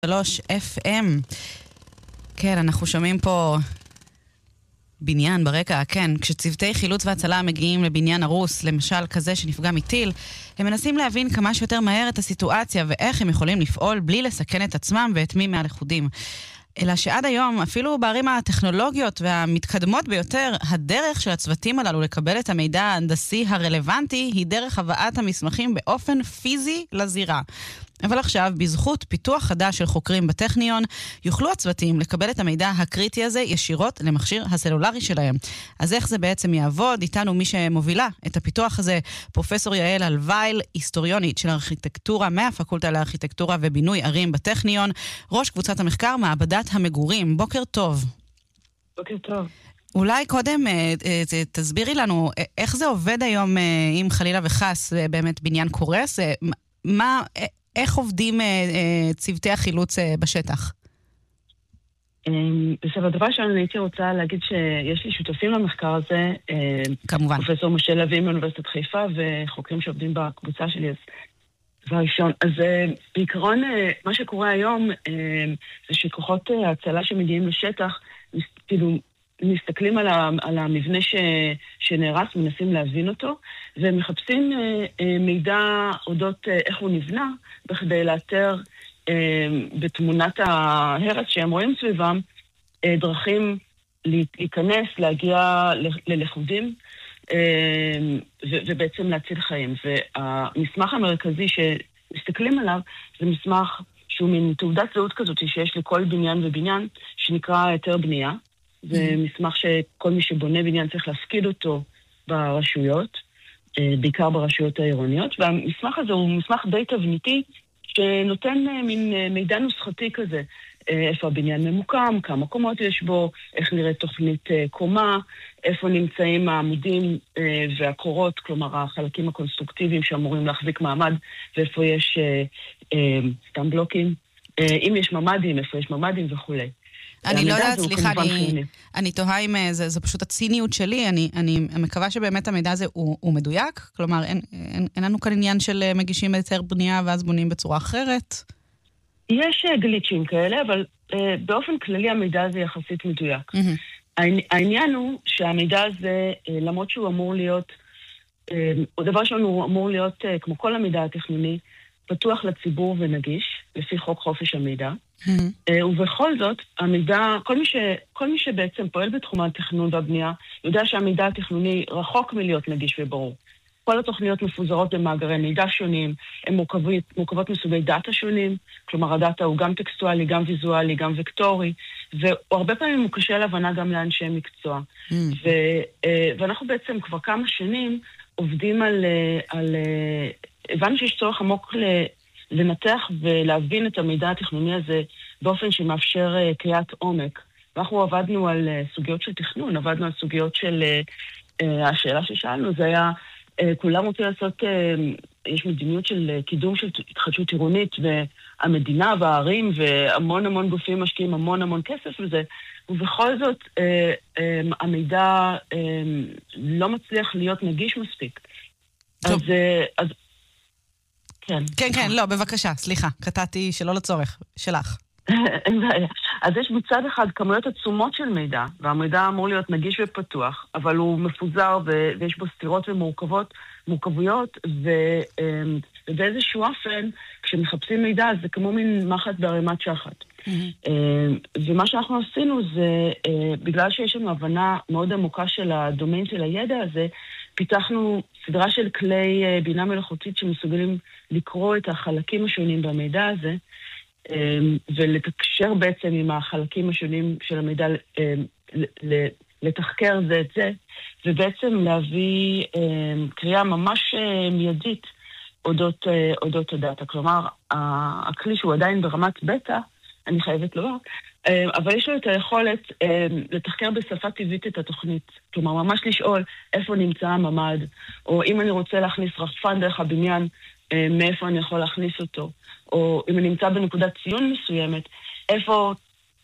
3 FM. כן, אנחנו שומעים פה בניין ברקע, כן. כשצוותי חילוץ והצלה מגיעים לבניין הרוס, למשל כזה שנפגע מטיל, הם מנסים להבין כמה שיותר מהר את הסיטואציה ואיך הם יכולים לפעול בלי לסכן את עצמם ואת מי מהלכודים. אלא שעד היום, אפילו בערים הטכנולוגיות והמתקדמות ביותר, הדרך של הצוותים הללו לקבל את המידע ההנדסי הרלוונטי היא דרך הבאת המסמכים באופן פיזי לזירה. אבל עכשיו, בזכות פיתוח חדש של חוקרים בטכניון, יוכלו הצוותים לקבל את המידע הקריטי הזה ישירות למכשיר הסלולרי שלהם. אז איך זה בעצם יעבוד? איתנו מי שמובילה את הפיתוח הזה, פרופסור יעל אלווייל, היסטוריונית של ארכיטקטורה מהפקולטה לארכיטקטורה ובינוי ערים בטכניון, ראש קבוצת המחקר מעבדת המגורים. בוקר טוב. בוקר טוב. אולי קודם תסבירי לנו איך זה עובד היום אם חלילה וחס באמת בניין קורס, איך עובדים צוותי החילוץ בשטח? בסדר, דבר שאני הייתי רוצה להגיד שיש לי שותפים למחקר הזה, כמובן. פרופסור משה לוי מאוניברסיטת חיפה וחוקרים שעובדים בקבוצה שלי. אז דבר ראשון, אז בעיקרון מה שקורה היום זה שכוחות ההצלה שמגיעים לשטח, כאילו מסתכלים על המבנה שנהרס, מנסים להבין אותו, ומחפשים מידע אודות איך הוא נבנה, בכדי לאתר בתמונת ההרס שהם רואים סביבם, דרכים להיכנס, להגיע ללכודים, ובעצם להציל חיים. והמסמך המרכזי שמסתכלים עליו, זה מסמך שהוא מין תעודת זהות כזאת שיש לכל בניין ובניין, שנקרא היתר בנייה. זה מסמך שכל מי שבונה בניין צריך להפקיד אותו ברשויות, בעיקר ברשויות העירוניות, והמסמך הזה הוא מסמך די תבניתי, שנותן מין מידע נוסחתי כזה, איפה הבניין ממוקם, כמה קומות יש בו, איך נראית תוכנית קומה, איפה נמצאים העמודים והקורות, כלומר החלקים הקונסטרוקטיביים שאמורים להחזיק מעמד, ואיפה יש סתם בלוקים, אם יש ממדים, איפה יש ממדים וכו'. אני לא יודעת, סליחה, אני תוהה אם זה פשוט הציניות שלי, אני מקווה שבאמת המידע הזה הוא מדויק, כלומר אין לנו כאן עניין של מגישים היתר בנייה ואז בונים בצורה אחרת. יש גליצ'ים כאלה, אבל באופן כללי המידע הזה יחסית מדויק. העניין הוא שהמידע הזה, למרות שהוא אמור להיות, דבר שהוא אמור להיות, כמו כל המידע התכנוני, פתוח לציבור ונגיש, לפי חוק חופש המידע. ובכל זאת, המידע, כל מי שבעצם פועל בתחום התכנון והבנייה, יודע שהמידע התכנוני רחוק מלהיות נגיש וברור. כל התוכניות מפוזרות במאגרי מידע שונים, הן מורכבות מסוגי דאטה שונים, כלומר הדאטה הוא גם טקסטואלי, גם ויזואלי, גם וקטורי, והרבה פעמים הוא קשה להבנה גם לאנשי מקצוע. ואנחנו בעצם כבר כמה שנים עובדים הבנו שיש צורך עמוק לנתח ולהבין את המידע התכנוני הזה באופן שמאפשר קריאת עומק. ואנחנו עבדנו על סוגיות של תכנון, עבדנו על סוגיות של, השאלה ששאלנו, זה היה, כולם רוצים לעשות, יש מדיניות של קידום של התחדשות עירונית, והמדינה והערים, והמון המון גופים משקיעים המון כסף לזה, ובכל זאת המידע לא מצליח להיות נגיש מספיק. אז כן, לא, בבקשה, סליחה, קטעתי שלא לצורך, שלך. אין בעיה. אז יש מצד אחד כמויות עצומות של מידע, והמידע אמור להיות נגיש ופתוח, אבל הוא מפוזר ויש בו סתירות ומורכבויות, ובאיזשהו אופן, כשמחפשים מידע, זה כמו מין מחט בערימת שחת. ומה שאנחנו עשינו זה, בגלל שיש לנו הבנה מאוד עמוקה של הדומיין של הידע הזה, פיתחנו סדרה של כלי בינה מלאכותית שמסוגלים לקרוא את החלקים השונים במידע הזה, ולתקשר בעצם עם החלקים השונים של המידע, לתחקר זה את זה, ובעצם להביא קריאה ממש מיידית אודות הדאטה. כלומר, הכלי שהוא עדיין ברמת בטא, אני חייבת לומר, אבל יש לו את היכולת לתחקר בשפה טבעית את התוכנית. כלומר, ממש לשאול איפה נמצא הממד, או אם אני רוצה להכניס רחפן דרך הבניין, מאיפה אני יכול להכניס אותו, או אם אני נמצא בנקודת ציון מסוימת, איפה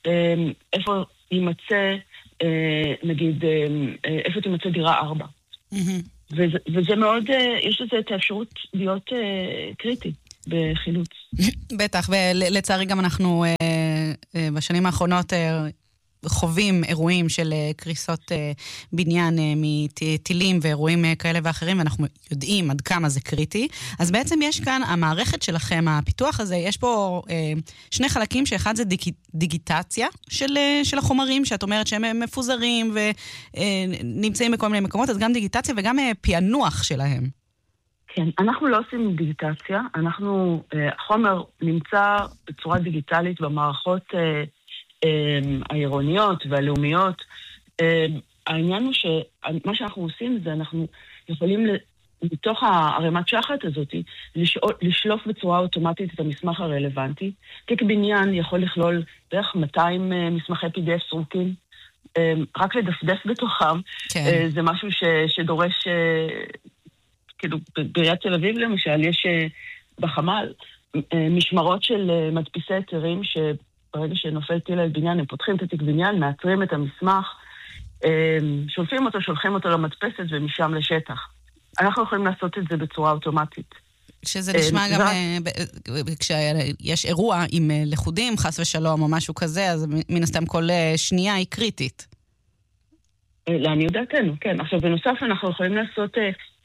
יימצא, נגיד, איפה תימצא דירה 4. וזה מאוד, יש לזה את האפשרות להיות קריטי. בחילוץ. בטח, ולצערי גם אנחנו בשנים האחרונות חווים אירועים של קריסות בניין מטילים ואירועים כאלה ואחרים, ואנחנו יודעים עד כמה זה קריטי. אז בעצם יש כאן, המערכת שלכם, הפיתוח הזה, יש פה שני חלקים, שאחד זה דיגיטציה של החומרים, שאת אומרת שהם מפוזרים ונמצאים בכל מיני מקומות, אז גם דיגיטציה וגם פענוח שלהם. כן, אנחנו לא עושים דיגיטציה, החומר נמצא בצורה דיגיטלית במערכות העירוניות והלאומיות. העניין הוא שמה שאנחנו עושים זה אנחנו יכולים מתוך הרמת שחת הזאת לשלוף בצורה אוטומטית את המסמך הרלוונטי. תיק בניין יכול לכלול בערך 200 מסמכי PDF סרוקים, רק לדפדף בתוכם. כן. זה משהו שדורש, כאילו בעיריית תל אביב למשל, יש בחמ"ל משמרות של מדפיסי היתרים ברגע שנופל טיל על בניין, הם פותחים את התיק בניין, מאתרים את המסמך, שולחים אותו למדפסת ומשם לשטח. אנחנו יכולים לעשות את זה בצורה אוטומטית. שזה נשמע גם, כשיש אירוע עם לחודים, חס ושלום או משהו כזה, אז מן הסתם כל שנייה היא קריטית. לעניות דעתנו, כן. עכשיו, בנוסף אנחנו יכולים לעשות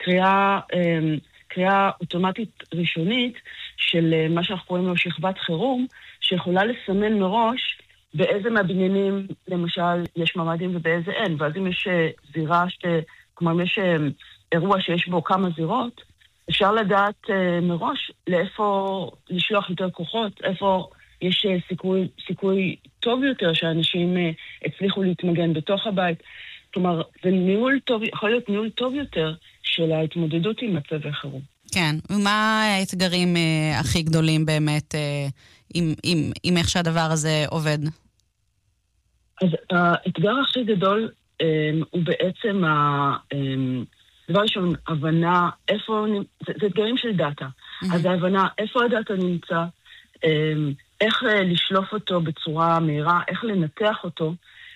קריאה אוטומטית ראשונית של מה שאנחנו קוראים לו שכבת חירום, שיכולה לסמן מראש באיזה מהבניינים, למשל, יש ממדים ובאיזה אין. ואז אם יש זירה, כלומר, אם יש אירוע שיש בו כמה זירות, אפשר לדעת מראש לאיפה לשלוח יותר כוחות, איפה יש סיכוי טוב יותר שאנשים הצליחו להתמגן בתוך הבית. כלומר, זה ניהול טוב, יכול להיות ניהול טוב יותר של ההתמודדות עם מצבי חירום. כן, ומה האתגרים הכי גדולים באמת עם איך שהדבר הזה עובד? אז האתגר הכי גדול הוא בעצם דבר ראשון, הבנה איפה, זה אתגרים של דאטה. אז ההבנה איפה הדאטה נמצא, איך לשלוף אותו בצורה מהירה, איך לנתח אותו,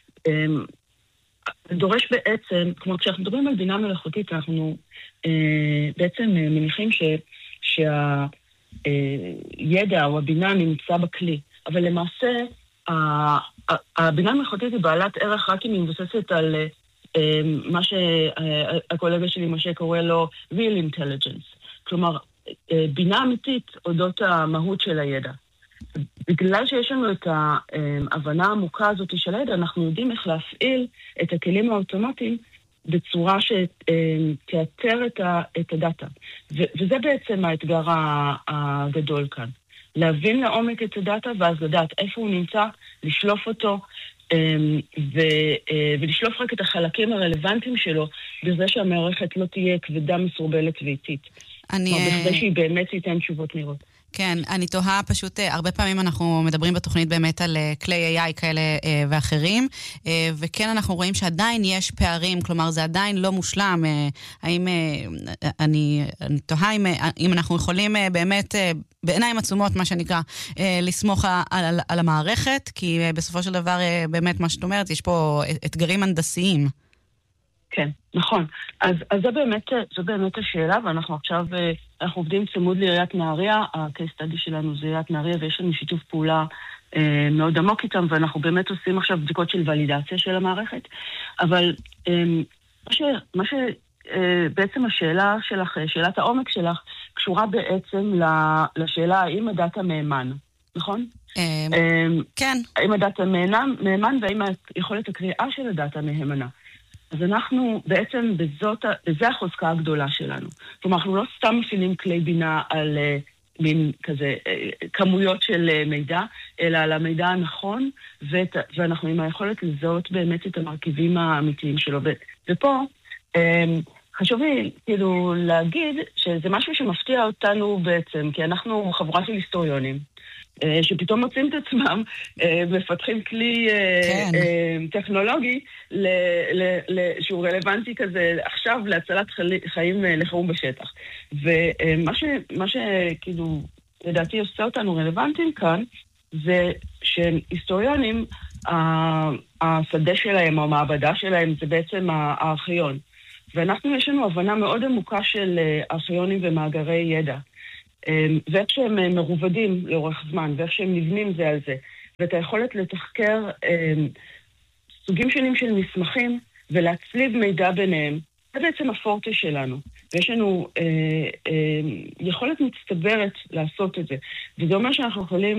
דורש בעצם, כמו כשאנחנו מדברים על בינה מלאכותית, אנחנו בעצם מניחים שהידע או הבינה נמצא בכלי. אבל למעשה, הבינה המלאכותית היא בעלת ערך רק אם היא מבוססת על מה שהקולגה שלי משה קורא לו real intelligence. כלומר, בינה אמיתית אודות המהות של הידע. בגלל שיש לנו את ההבנה העמוקה הזאת של הידע, אנחנו יודעים איך להפעיל את הכלים האוטומטיים בצורה שתאתר את הדאטה. וזה בעצם האתגר הגדול כאן. להבין לעומק את הדאטה, ואז לדעת איפה הוא נמצא, לשלוף אותו, ולשלוף רק את החלקים הרלוונטיים שלו, בזה שהמערכת לא תהיה כבדה, מסורבלת ואיטית. בכדי שהיא באמת תיתן תשובות מהירות. כן, אני תוהה פשוט, הרבה פעמים אנחנו מדברים בתוכנית באמת על כלי AI כאלה ואחרים, וכן אנחנו רואים שעדיין יש פערים, כלומר זה עדיין לא מושלם. האם, אני תוהה אם אנחנו יכולים באמת, בעיניים עצומות מה שנקרא, לסמוך על המערכת, כי בסופו של דבר באמת מה שאת אומרת, יש פה אתגרים הנדסיים. כן, נכון. אז זו באמת השאלה, ואנחנו עכשיו, אנחנו עובדים צמוד לעיריית נהריה, הקייס סטאדי שלנו זה עיריית נהריה, ויש לנו שיתוף פעולה מאוד עמוק איתם, ואנחנו באמת עושים עכשיו בדיקות של ולידציה של המערכת, אבל בעצם השאלה שלך, שאלת העומק שלך, קשורה בעצם לשאלה האם הדאטה מהימן, נכון? כן. האם הדאטה מהימן, והאם יכולת הקריאה של הדאטה מהימנה. אז אנחנו בעצם בזה החוזקה הגדולה שלנו. כלומר, אנחנו לא סתם מפעילים כלי בינה על מין כזה כמויות של מידע, אלא על המידע הנכון, ואנחנו עם היכולת לזהות באמת את המרכיבים האמיתיים שלו. ופה חשוב לי כאילו להגיד שזה משהו שמפתיע אותנו בעצם, כי אנחנו חבורה של היסטוריונים. שפתאום מוצאים את עצמם, מפתחים כלי טכנולוגי שהוא רלוונטי כזה עכשיו להצלת חיים לחירום בשטח. ומה שכאילו לדעתי עושה אותנו רלוונטיים כאן, זה שהיסטוריונים, השדה שלהם או המעבדה שלהם זה בעצם הארכיון. ואנחנו יש לנו הבנה מאוד עמוקה של ארכיונים ומאגרי ידע. ואיך שהם מרובדים לאורך זמן, ואיך שהם נבנים זה על זה, ואת היכולת לתחקר סוגים שונים של מסמכים, ולהצליב מידע ביניהם. זה בעצם הפורטה שלנו. ויש לנו יכולת מצטברת לעשות את זה. וזה אומר שאנחנו יכולים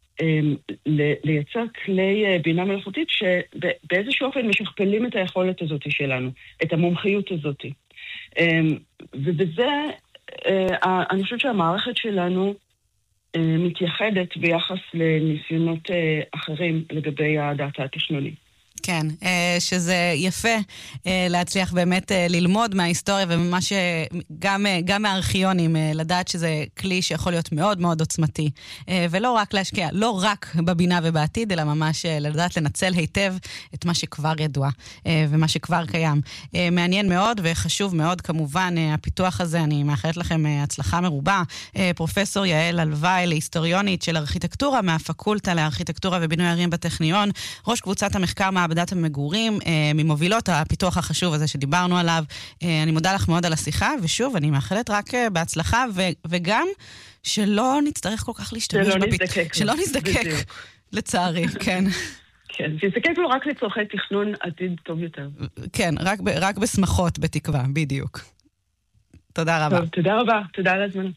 לייצר כלי בינה מלאכותית שבאיזשהו אופן משכפלים את היכולת הזאת שלנו, את המומחיות הזאת. ובזה אני חושבת שהמערכת שלנו מתייחדת ביחס לניסיונות אחרים לגבי הדאטה התכנוני. כן, שזה יפה להצליח באמת ללמוד מההיסטוריה ומה גם מהארכיונים, לדעת שזה כלי שיכול להיות מאוד מאוד עוצמתי, ולא רק להשקיע, לא רק בבינה ובעתיד, אלא ממש לדעת לנצל היטב את מה שכבר ידוע ומה שכבר קיים. מעניין מאוד וחשוב מאוד כמובן הפיתוח הזה, אני מאחלת לכם הצלחה מרובה. פרופסור יעל אלוואי, להיסטוריונית של ארכיטקטורה מהפקולטה לארכיטקטורה ובינוי ערים בטכניון, ראש קבוצת המחקר מעבדת המגורים, ממובילות הפיתוח החשוב הזה שדיברנו עליו. אני מודה לך מאוד על השיחה, ושוב, אני מאחלת רק בהצלחה, וגם שלא נצטרך כל כך להשתמש שלא נזדקק, לצערי, כן. כן, שיזדקק לו רק לצורכי תכנון עתיד טוב יותר. כן, רק בשמחות, בתקווה, בדיוק. תודה רבה. טוב, תודה רבה, תודה על הזמן.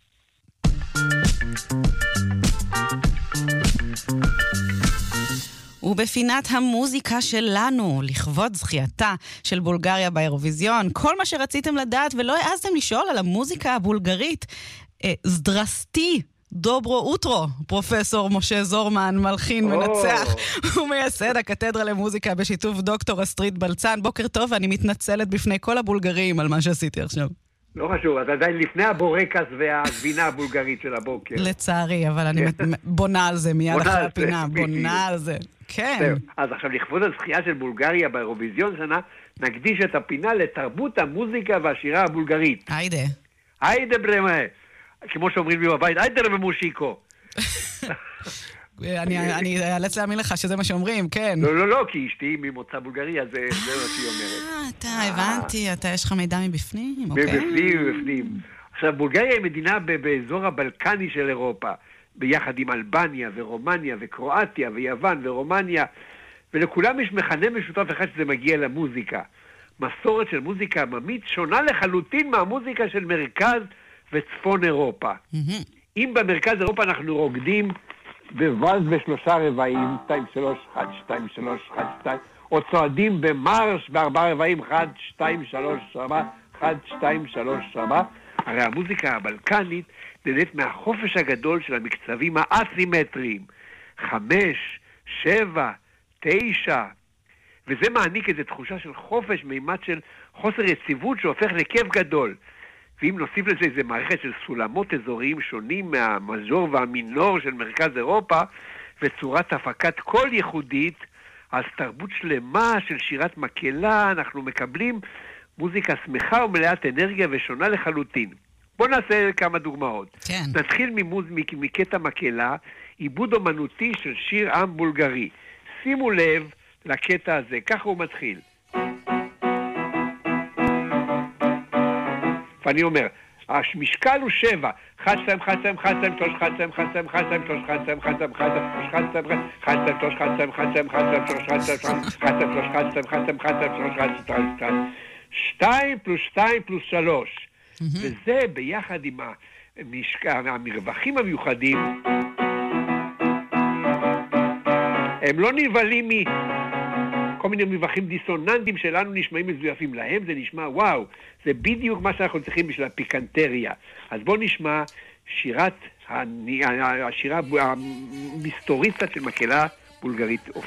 ובפינת המוזיקה שלנו, לכבוד זכייתה של בולגריה באירוויזיון, כל מה שרציתם לדעת ולא העזתם לשאול על המוזיקה הבולגרית, זדרסטי, דוברו אוטרו, פרופסור משה זורמן, מלחין מנצח, ומייסד הקתדרה למוזיקה בשיתוף דוקטור אסטרית בלצן. בוקר טוב, ואני מתנצלת בפני כל הבולגרים על מה שעשיתי עכשיו. לא חשוב, אז עדיין לפני הבורקס והגבינה הבולגרית של הבוקר. לצערי, אבל אני בונה על זה מיד אחרי הפינה, בונה על זה. כן. אז עכשיו לכבוד הזכייה של בולגריה באירוויזיון שנה, נקדיש את הפינה לתרבות המוזיקה והשירה הבולגרית. היידה. היידה ברמה. כמו שאומרים לי בבית, היידה במושיקו. אני אאלץ להאמין לך שזה מה שאומרים, כן. לא, כי אשתי ממוצא בולגרי, אז זה מה שהיא אומרת. אתה, הבנתי, יש לך מידע מבפנים? מבפנים. עכשיו, בולגריה היא מדינה באזור הבלקני של אירופה, ביחד עם אלבניה ורומניה וקרואטיה ויוון ורומניה, ולכולם יש מכנה משותף אחד שזה מגיע למוזיקה. מסורת של מוזיקה עממית שונה לחלוטין מהמוזיקה של מרכז וצפון אירופה. אם במרכז אירופה אנחנו רוקדים בוואלס בשלושה רבעים, 2, 3, 1, 2, 3, 1, 2, או צועדים במרש בארבעה רבעים, 1, 2, 3, 4, 1, 2, 3, 4. הרי המוזיקה הבלקנית נהנית מהחופש הגדול של המקצבים האסימטריים, 5, 7, 9, וזה מעניק איזו תחושה של חופש, מימד של חוסר יציבות שהופך לכיף גדול. ואם נוסיף לזה איזו מערכת של סולמות אזוריים שונים מהמז'ור והמינור של מרכז אירופה, וצורת הפקת קול ייחודית, אז תרבות שלמה של שירת מקהלה, אנחנו מקבלים מוזיקה שמחה ומלאת אנרגיה ושונה לחלוטין. בואו נעשה כמה דוגמאות. כן. נתחיל מקטע מקהלה, עיבוד אומנותי של שיר עם בולגרי. שימו לב לקטע הזה, ככה הוא מתחיל. ואני אומר, המשקל הוא 7, 1, 2, 1, 2, 1, 2, 3, 1, 2, 1, 2, 1, 2, 3, 1, 2, 1, 2, 1, 2, 1, 2, 1, 2, 3, 1, 2, 1, 2, 1, 3, 1, 2, 1, 2, 2 פלוס 2 פלוס 3. וזה ביחד עם המרווחים המיוחדים, הם לא נבלים כל מיני מרווחים דיסוננטיים שלנו נשמעים מזויפים. להם זה נשמע וואו, זה בדיוק מה שאנחנו צריכים בשביל הפיקנטריה. אז בואו נשמע השירה המסתורית של מקהלה בולגרית.